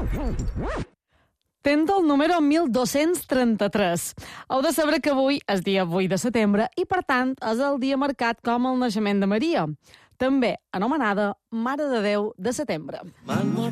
Tens el número 1233. Heu de saber que avui és dia 8 de setembre i, per tant, és el dia marcat com el naixement de Maria, també anomenada Mare de Déu de Setembre.